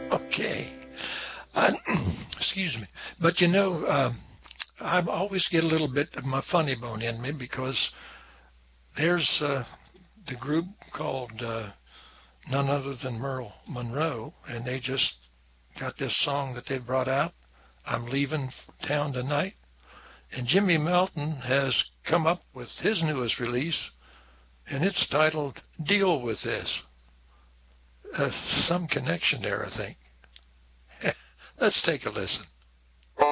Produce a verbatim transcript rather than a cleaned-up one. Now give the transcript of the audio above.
Okay. I, excuse me. But you know, um, I always get a little bit of my funny bone in me because there's uh, the group called uh, none other than Merle Monroe, and they just got this song that they brought out, I'm Leaving Town Tonight. And Jimmy Melton has come up with his newest release, and it's titled Deal With This. Uh, some connection there, I think. Let's take a listen.